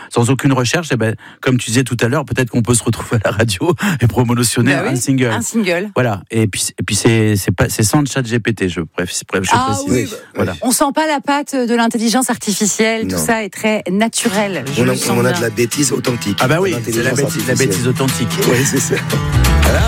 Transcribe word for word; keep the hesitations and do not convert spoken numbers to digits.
sans aucune recherche, et ben, comme tu disais tout à l'heure, peut-être qu'on peut se retrouver à la radio et promotionner bah oui, un single. Un single. Voilà. Et puis, et puis c'est, c'est pas, c'est sans chat G P T, je précise. Je ah précise. oui, bah, voilà. On sent pas la patte de l'intelligence artificielle, non. Tout ça est très naturel. On a, on a de la bêtise authentique. Ah bah oui, c'est la bêtise, la bêtise authentique. Oui, c'est ça.